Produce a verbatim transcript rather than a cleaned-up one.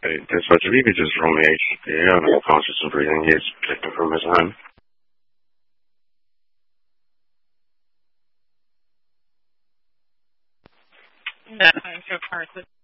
Hey, dispatch, if you could just roll me H P, having conscious and breathing. He's victim from his home. No, I'm so far.